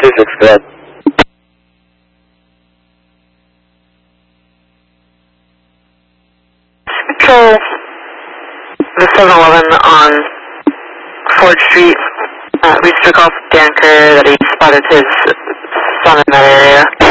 26, go ahead. Control the 7-Eleven on Ford Street. We took off Dan Kerr that he spotted his son in that area.